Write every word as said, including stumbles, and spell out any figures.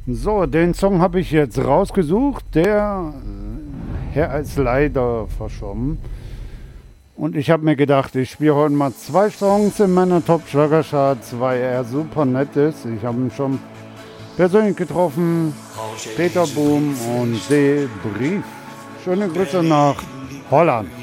So, den Song habe ich jetzt rausgesucht. Der Herr ist leider verschwommen. Und ich habe mir gedacht, ich spiele heute mal zwei Songs in meiner Top-Schlagercharts, weil er super nett ist. Ich habe ihn schon persönlich getroffen. Peter Boom und De Brief. Schöne Grüße nach Holland.